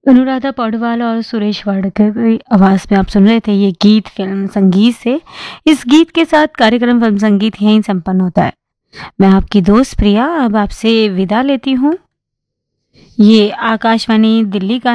अनुराधा पौडवाल और सुरेश वाडकर की आवाज़ में आप सुन रहे थे ये गीत फिल्म संगीत से। इस गीत के साथ कार्यक्रम फिल्म संगीत यहीं संपन्न होता है। मैं आपकी दोस्त प्रिया अब आपसे विदा लेती हूँ। ये आकाशवाणी दिल्ली का